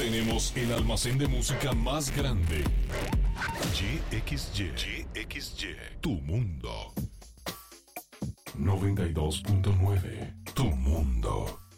Tenemos el almacén de música más grande. GXY, tu mundo. 92.9, tu mundo.